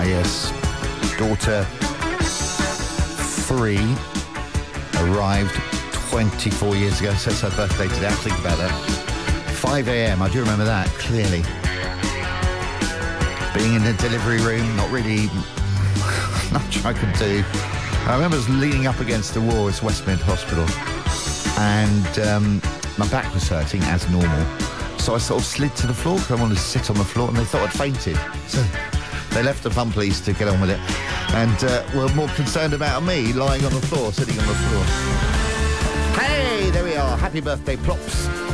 Yes. Daughter 3 arrived 24 years ago. So it's her birthday today. I think about that. 5 a.m. I do remember that clearly. Being in the delivery room, not really much I could do. I remember I was leaning up against the wall. It's Westmid Hospital. And my back was hurting as normal. So I sort of slid to the floor because I wanted to sit on the floor, and they thought I'd fainted. So they left the fun police to get on with it, and were more concerned about me lying on the floor, sitting on the floor. Hey, there we are. Happy birthday, Plops.